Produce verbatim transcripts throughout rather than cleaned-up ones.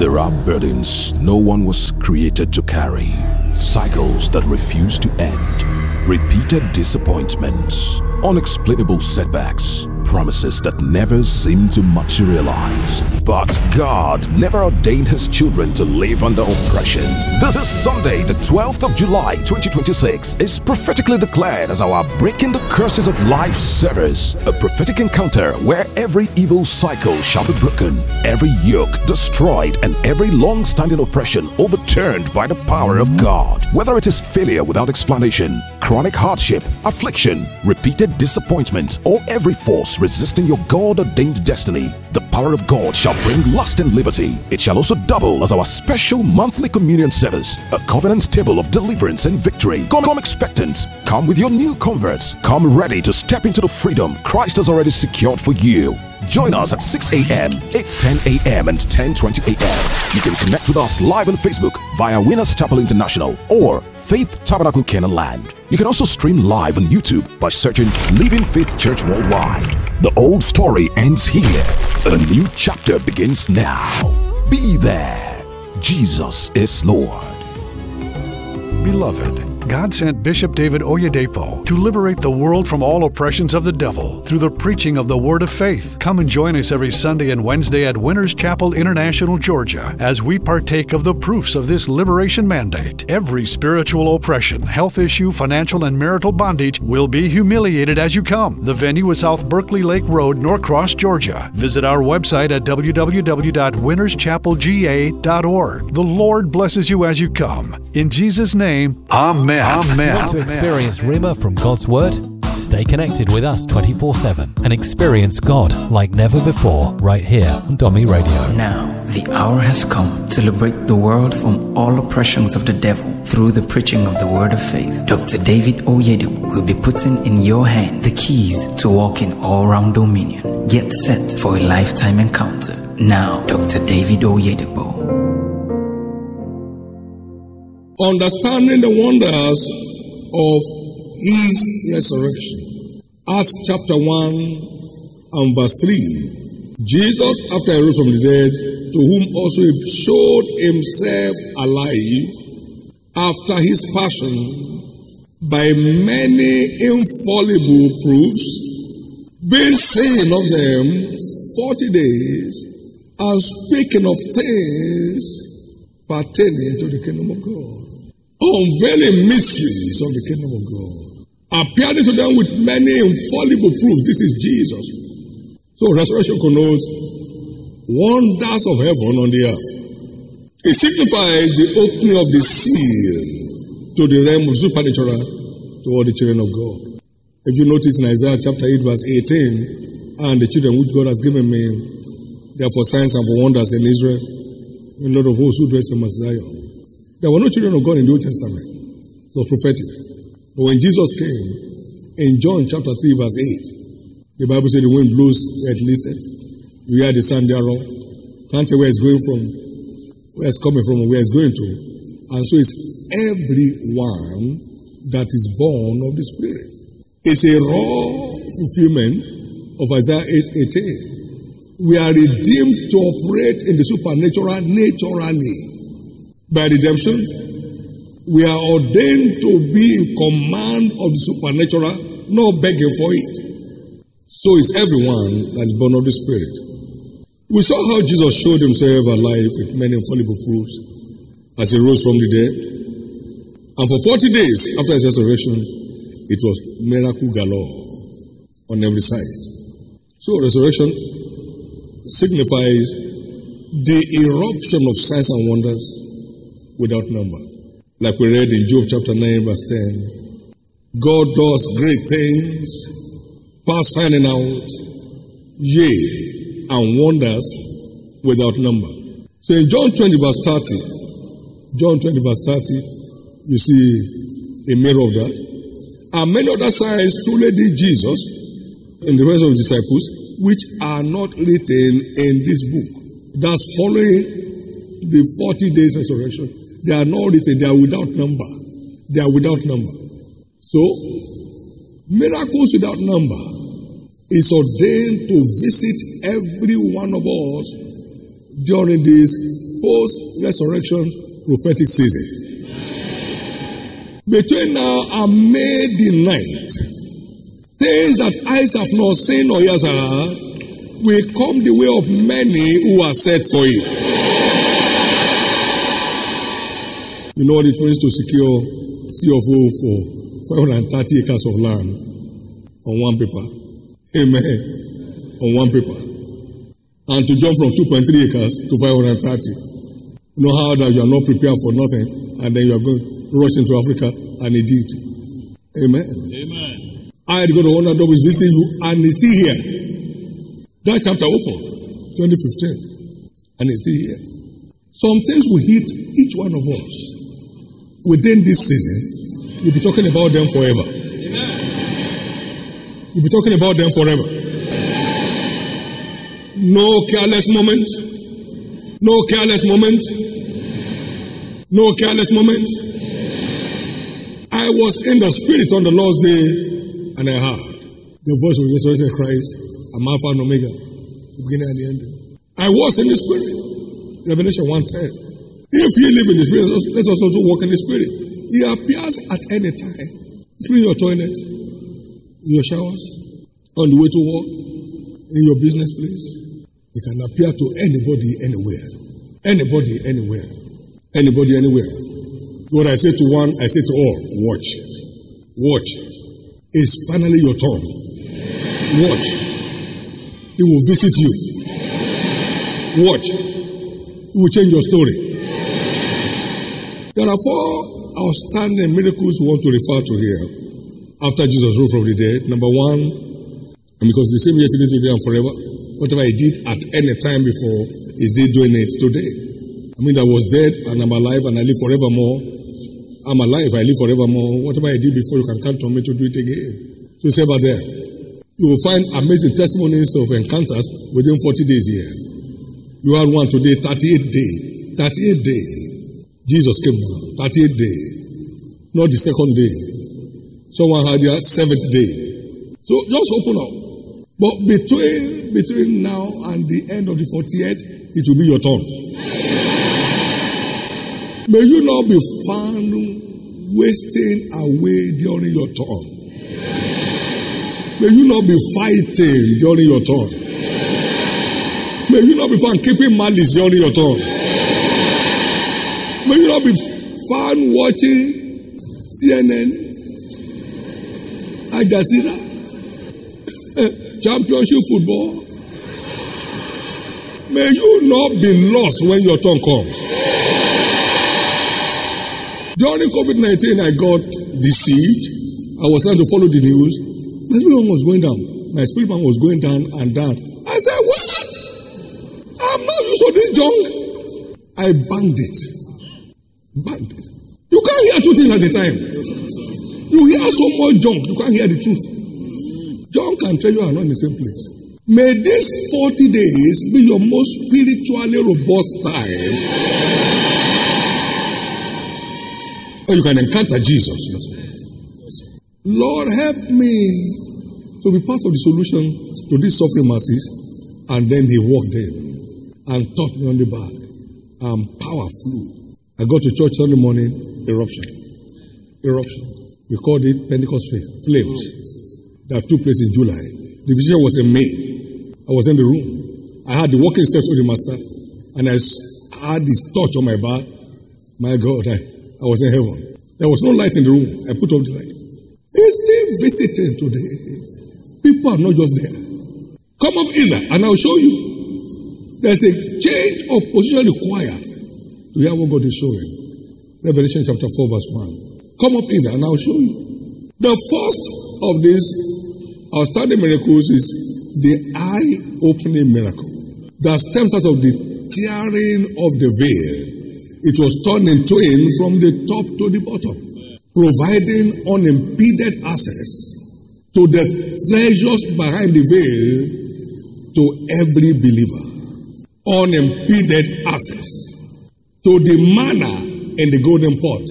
There are burdens no one was created to carry, cycles that refuse to end, repeated disappointments, unexplainable setbacks, promises that never seem to materialize. But God never ordained His children to live under oppression. This is Sunday, the twelfth of July, twenty twenty-six, is prophetically declared as our Breaking the Curses of Life service, a prophetic encounter where every evil cycle shall be broken, every yoke destroyed, and every long-standing oppression overturned by the power of God. Whether it is failure without explanation, chronic hardship, affliction, repeated disappointment, or every force resisting your God-ordained destiny, the power of God shall bring lasting liberty. It shall also double as our special monthly communion service, a covenant table of deliverance and victory. Come, come expectant. Come with your new converts. Come ready to step into the freedom Christ has already secured for you. Join us at six a.m., eight ten a.m. and ten twenty a.m. You can connect with us live on Facebook via Winners Chapel International or Faith Tabernacle Canaan Land. You can also stream live on YouTube by searching Living Faith Church Worldwide. The old story ends here. A new chapter begins now. Be there. Jesus is Lord. Beloved, God sent Bishop David Oyedepo to liberate the world from all oppressions of the devil through the preaching of the Word of Faith. Come and join us every Sunday and Wednesday at Winners Chapel International, Georgia, as we partake of the proofs of this liberation mandate. Every spiritual oppression, health issue, financial and marital bondage will be humiliated as you come. The venue is South Berkeley Lake Road, Norcross, Georgia. Visit our website at w w w dot winners chapel g a dot org. The Lord blesses you as you come. In Jesus' name, Amen. Amen. Want to experience Rhema from God's Word? Stay connected with us twenty-four seven and experience God like never before right here on Domi Radio. Now, the hour has come to liberate the world from all oppressions of the devil through the preaching of the Word of Faith. Doctor David Oyedepo will be putting in your hand the keys to walk in all-round dominion. Get set for a lifetime encounter. Now, Doctor David Oyedepo. Understanding the wonders of His resurrection. Acts chapter one and verse three. Jesus, after he rose from the dead, to whom also he showed himself alive after his passion by many infallible proofs, being seen of them forty days, and speaking of things pertaining to the kingdom of God, unveiling mysteries of the kingdom of God, appearing to them with many infallible proofs. This is Jesus. So resurrection connotes wonders of heaven on the earth. It signifies the opening of the seal to the realm of supernatural to all the children of God. If you notice in Isaiah chapter eight verse eighteen, and the children which God has given me, they are for signs and for wonders in Israel, in a lot of hosts who dwell in Mount Zion. There were no children of God in the Old Testament. It was prophetic. But when Jesus came, in John chapter three verse eight, the Bible said the wind blows where it listed. You hear the sound thereof. Can't tell where it's going from, where it's coming from, and where it's going to. And so it's everyone that is born of the Spirit. It's a raw fulfillment of Isaiah eight eighteen. We are redeemed to operate in the supernatural naturally. By redemption, we are ordained to be in command of the supernatural, not begging for it. So is everyone that is born of the Spirit. We saw how Jesus showed himself alive with many infallible proofs as he rose from the dead. And for forty days after his resurrection, it was miracle galore on every side. So resurrection signifies the eruption of signs and wonders without number. Like we read in Job chapter nine verse ten. God does great things, past finding out, yea, and wonders without number. So in John twenty verse thirty, John twenty verse thirty, you see a mirror of that. And many other signs truly did Jesus in the rest of the disciples, which are not written in this book. That's following the forty days resurrection. They are not written, they are without number. They are without number. So, miracles without number is ordained to visit every one of us during this post-resurrection prophetic season. Between now and May the ninth, things that eyes have not seen or ears have heard will come the way of many who are set for it. You know what it means to secure C of O for five hundred thirty acres of land on one paper. Amen. On one paper. And to jump from two point three acres to five hundred thirty. You know how that you are not prepared for nothing and then you are going to rush into Africa, and he did. Amen. Amen. I had got to honor God with visiting you and he's still here. That chapter opened twenty fifteen and he's still here. Some things will hit each one of us within this season. You'll be talking about them forever. Amen. You'll be talking about them forever. No careless moment. No careless moment. No careless moment. I was in the spirit on the Lord's day and I heard the voice of resurrected Christ, I'm Alpha and Omega, the beginning and the end. I was in the spirit. Revelation one ten. If you live in the spirit, let us also walk in the spirit. He appears at any time. Clean your toilet, in your showers, on the way to work, in your business place. He can appear to anybody anywhere. Anybody anywhere. Anybody anywhere. What I say to one, I say to all. Watch. Watch. It's finally your turn. Watch. He will visit you. Watch. He will change your story. There are four outstanding miracles we want to refer to here after Jesus rose from the dead. Number one, and because the same yesterday, today, and forever, whatever he did at any time before, is he doing it today. I mean, I was dead and I'm alive and I live forevermore. I'm alive, I live forevermore. Whatever I did before, you can count on me to do it again. So it's ever there. You will find amazing testimonies of encounters within forty days here. You had one today, thirty-eight days. thirty-eight days. Jesus came down. thirty-eight days. Not the second day. Someone had their seventh day. So just open up. But between between now and the end of the forty-eighth, it will be your turn. May you not be found wasting away during your turn. May you not be fighting during your turn. May you not be found keeping malice during your turn. May you not be found watching C N N, Al Jazeera, Championship football. May you not be lost when your turn comes. During COVID nineteen, I got deceived. I was trying to follow the news. My spirit man was going down. My spirit man was going down and down. I said, what? I'm not used to this junk. I banged it. Banged it. You can't hear two things at a time. You hear so much junk, you can't hear the truth. Junk and treasure are not in the same place. May these forty days be your most spiritually robust time. Or you can encounter Jesus yourself. Lord, help me to be part of the solution to these suffering masses. And then he walked in and touched me on the back. And power flew. I got to church Sunday morning, eruption. Eruption. We called it Pentecost Flames. That took place in July. The vision was in May. I was in the room. I had the walking steps of the master. And I had this touch on my back. My God, I, I was in heaven. There was no light in the room. I put up the light. He's still visiting today. People are not just there. Come up hither and I'll show you. There's a change of position required to hear what God is showing. Revelation chapter four verse one. Come up hither and I'll show you. The first of these outstanding miracles is the eye-opening miracle that stems out of the tearing of the veil. It was torn in twain from the top to the bottom, providing unimpeded access to the treasures behind the veil to every believer. Unimpeded access to the manna in the golden pot.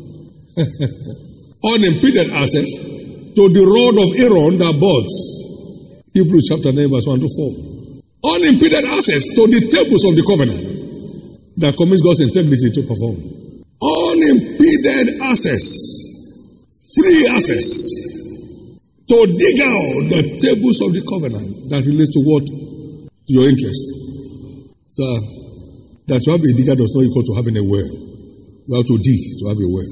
Unimpeded access to the rod of Aaron that buds. Hebrews chapter nine verse one to four. Unimpeded access to the tables of the covenant. that commits God's integrity to perform. Unimpeded access, free access to dig out the tables of the covenant that relates to what? Your interest. So, that you have a digger does not equal to having a well. You have to dig to have a well.